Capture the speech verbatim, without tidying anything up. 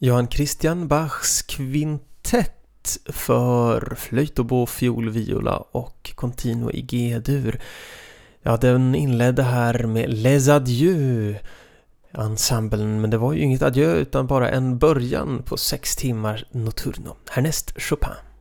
Johann Christian Bachs kvintett för flöjt, oboe, fiol, viola och continuo i G-dur. Ja, den inledde här med Les Adieux ensemblen, men det var ju inget adjö utan bara en början på sex timmar notturno. Härnäst Chopin.